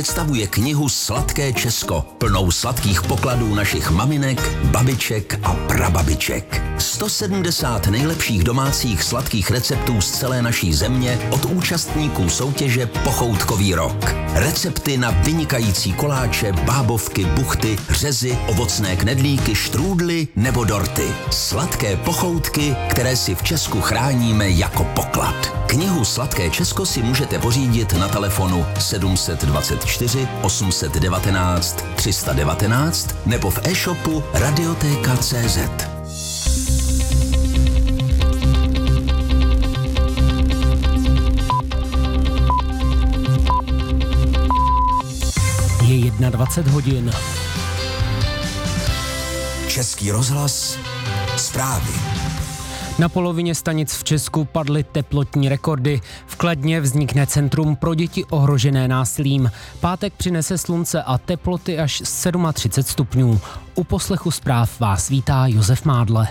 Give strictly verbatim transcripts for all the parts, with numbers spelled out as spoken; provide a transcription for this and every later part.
Představuje knihu Sladké Česko, plnou sladkých pokladů našich maminek, babiček a prababiček. sto sedmdesát nejlepších domácích sladkých receptů z celé naší země od účastníků soutěže Pochoutkový rok. Recepty na vynikající koláče, bábovky, buchty, řezy, ovocné knedlíky, štrůdly nebo dorty. Sladké pochoutky, které si v Česku chráníme jako poklad. Knihu Sladké Česko si můžete pořídit na telefonu sedm set dvacet čtyři osm set devatenáct tři sta devatenáct nebo v e-shopu radiotéka tečka cé zet. Je dvacet jedna hodin. Český rozhlas, zprávy. Na polovině stanic v Česku padly teplotní rekordy. V Kladně vznikne centrum pro děti ohrožené násilím. Pátek přinese slunce a teploty až třicet sedm stupňů. U poslechu zpráv vás vítá Josef Mádle.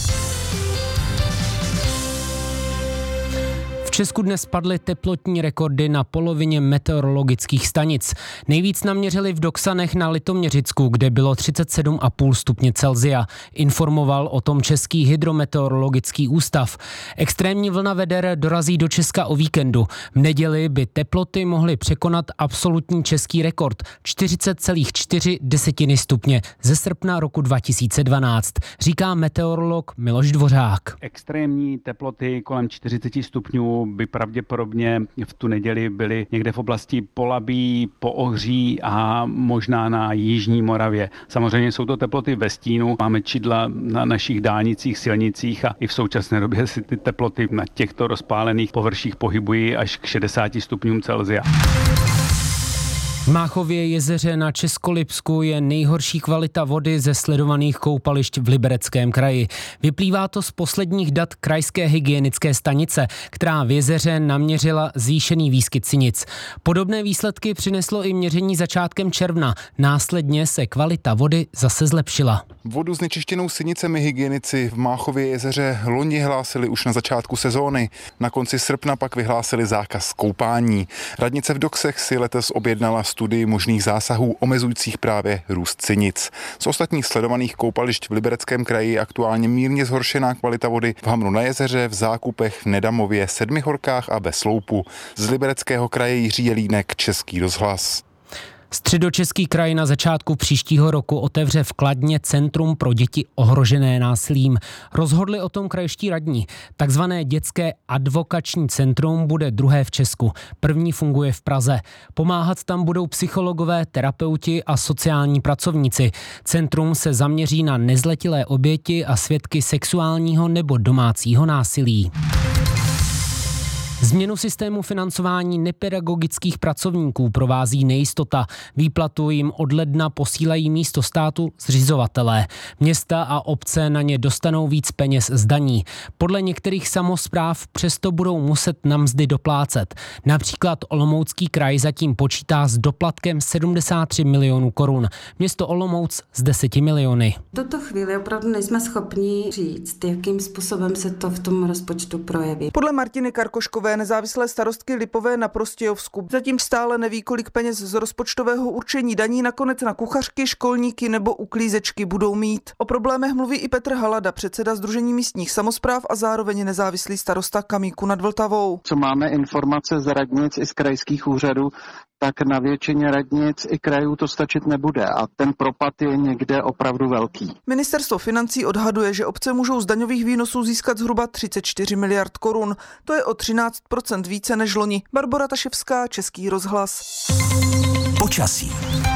V Česku dnes padly teplotní rekordy na polovině meteorologických stanic. Nejvíc naměřili v Doksanech na Litoměřicku, kde bylo třicet sedm celá pět stupně Celsia. Informoval o tom Český hydrometeorologický ústav. Extrémní vlna veder dorazí do Česka o víkendu. V neděli by teploty mohly překonat absolutní český rekord čtyřicet celá čtyři stupně ze srpna roku dva tisíce dvanáct, říká meteorolog Miloš Dvořák. Extrémní teploty kolem čtyřicet stupňů by pravděpodobně v tu neděli byly někde v oblasti Polabí, Poohří a možná na jižní Moravě. Samozřejmě jsou to teploty ve stínu, máme čidla na našich dálnicích, silnicích a i v současné době si ty teploty na těchto rozpálených površích pohybují až k šedesáti stupňům Celsia. V Máchově jezeře na Českolipsku je nejhorší kvalita vody ze sledovaných koupališť v Libereckém kraji. Vyplývá to z posledních dat krajské hygienické stanice, která v jezeře naměřila zvýšený výskyt sinic. Podobné výsledky přineslo i měření začátkem června. Následně se kvalita vody zase zlepšila. Vodu znečištěnou sinicemi hygienici v Máchově jezeře loni hlásili už na začátku sezóny. Na konci srpna pak vyhlásili zákaz koupání. Radnice v Doksech si letos objednala studii možných zásahů omezujících právě růst sinic. Z ostatních sledovaných koupališť v Libereckém kraji je aktuálně mírně zhoršená kvalita vody v Hamru na jezeře, v Zákupech, v Nedamově, Sedmihorkách a Besloupu. Z Libereckého kraje Jiří Jelínek, Český rozhlas. Středočeský kraj na začátku příštího roku otevře v Kladně centrum pro děti ohrožené násilím. Rozhodli o tom krajští radní. Takzvané dětské advokační centrum bude druhé v Česku. První funguje v Praze. Pomáhat tam budou psychologové, terapeuti a sociální pracovníci. Centrum se zaměří na nezletilé oběti a svědky sexuálního nebo domácího násilí. Změnu systému financování nepedagogických pracovníků provází nejistota. Výplatu jim od ledna posílají místo státu zřizovatelé. Města a obce na ně dostanou víc peněz z daní. Podle některých samospráv přesto budou muset na mzdy doplácet. Například Olomoucký kraj zatím počítá s doplatkem sedmdesát tři milionů korun. Město Olomouc s deseti miliony. V tuto chvíli opravdu nejsme schopni říct, jakým způsobem se to v tom rozpočtu projeví. Podle Martiny Karkoškové, nezávislé starostky Lipové na Prostějovsku, zatím stále neví, kolik peněz z rozpočtového určení daní nakonec na kuchařky, školníky nebo uklízečky budou mít. O problémech mluví i Petr Halada, předseda Sdružení místních samospráv a zároveň nezávislý starosta Kamíku nad Vltavou. Co máme informace z radnic i z krajských úřadů, tak na většině radnic i krajů to stačit nebude a ten propad je někde opravdu velký. Ministerstvo financí odhaduje, že obce můžou z daňových výnosů získat zhruba třicet čtyři miliard korun. To je o třináct procent více než loni. Barbora Taševská, Český rozhlas. Počasí.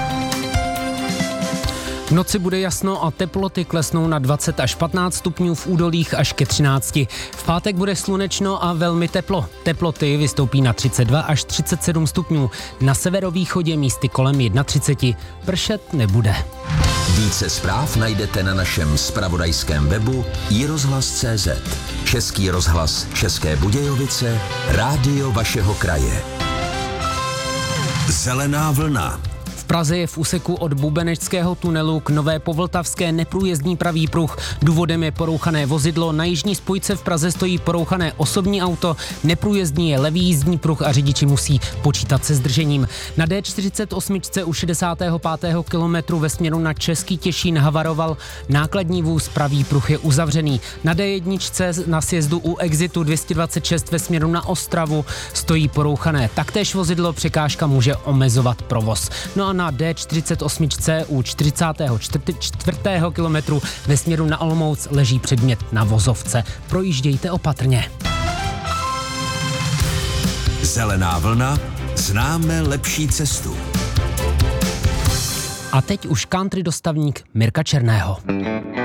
V noci bude jasno a teploty klesnou na dvacet až patnáct stupňů, v údolích až ke třinácti. V pátek bude slunečno a velmi teplo. Teploty vystoupí na třicet dva až třicet sedm stupňů. Na severovýchodě místy kolem třicet jedna. Pršet nebude. Více zpráv najdete na našem zpravodajském webu i rozhlas tečka cé zet. Český rozhlas České Budějovice, rádio vašeho kraje. Zelená vlna. Praze je v úseku od Bubeneckého tunelu k Nové Povltavské neprůjezdný pravý pruh. Důvodem je porouchané vozidlo. Na jižní spojce v Praze stojí porouchané osobní auto. Neprůjezdný je levý jízdní pruh a řidiči musí počítat se zdržením. Na D čtyřicet osm u šedesátého pátého kilometru ve směru na Český Těšín havaroval nákladní vůz, pravý pruh je uzavřený. Na D jedna na sjezdu u Exitu dvě stě dvacet šest ve směru na Ostravu stojí porouchané taktéž vozidlo, překážka může omezovat provoz. No a na D čtyřicet osm u čtyřicátého čtvrtého kilometru ve směru na Olomouc leží předmět na vozovce. Projíždějte opatrně. Zelená vlna, známe lepší cestu. A teď už country dostavník Mirka Černého.